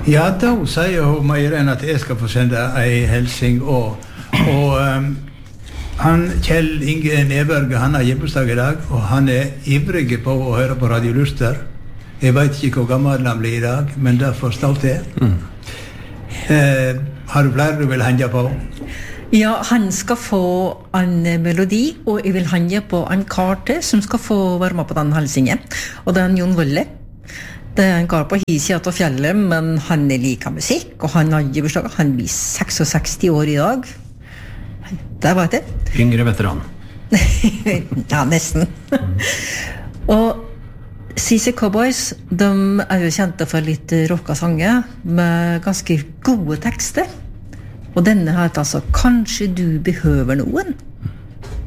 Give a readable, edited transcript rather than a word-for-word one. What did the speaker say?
Ja, da sier hun Meiren at jeg skal få sende en helsing og han, Kjell Inge Neberge, han har hjemmestag I dag, og han ivrig på å høre på Radio Luster. Jeg vet ikke hvor gammel han blir I dag, men det får stå til. Har du flere du vil henge på? Ja, han skal få en melodi, og jeg vil henge på en karte som skal få være med på den helsingen. Og det en Jon Wølle. Det en kar på hisi av fjellet, men han liker musikk, og han har bursdag. Han blir 66 år I dag. Det var det. Yngre veteran. Ja, nesten. Og CC Cowboys, de jo kjente for litt rocka sanger med ganske gode tekster. Og denne heter altså «Kanskje du behøver noen».